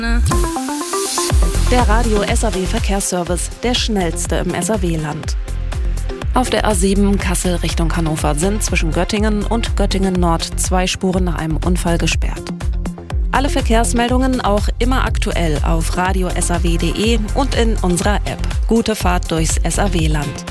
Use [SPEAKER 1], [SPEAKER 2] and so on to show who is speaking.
[SPEAKER 1] Der Radio SAW Verkehrsservice, der schnellste im SAW-Land. Auf der A7 Kassel Richtung Hannover sind zwischen Göttingen und Göttingen Nord 2 Spuren nach einem Unfall gesperrt. Alle Verkehrsmeldungen auch immer aktuell auf radiosaw.de und in unserer App. Gute Fahrt durchs SAW-Land.